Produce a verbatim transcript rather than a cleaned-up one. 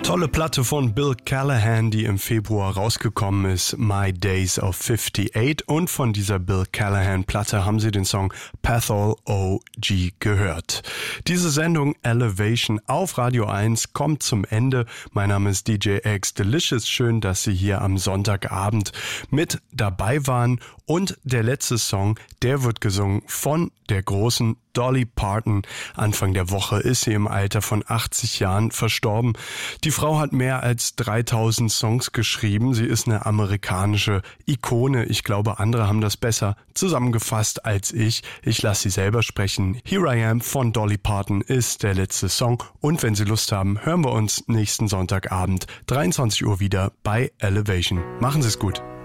Tolle Platte von Bill Callahan, die im Februar rausgekommen ist, My Days of fifty-eight. Und von dieser Bill Callahan-Platte haben Sie den Song Pathol O G gehört. Diese Sendung Elevation auf Radio eins kommt zum Ende. Mein Name ist D J X Delicious. Schön, dass Sie hier am Sonntagabend mit dabei waren. Und der letzte Song, der wird gesungen von der großen Dolly Parton. Anfang der Woche ist sie im Alter von achtzig Jahren verstorben. Die Frau hat mehr als dreitausend Songs geschrieben. Sie ist eine amerikanische Ikone. Ich glaube, andere haben das besser zusammengefasst als ich. Ich lasse sie selber sprechen. Here I Am von Dolly Parton ist der letzte Song. Und wenn Sie Lust haben, hören wir uns nächsten Sonntagabend, dreiundzwanzig Uhr wieder bei Elevation. Machen Sie es gut.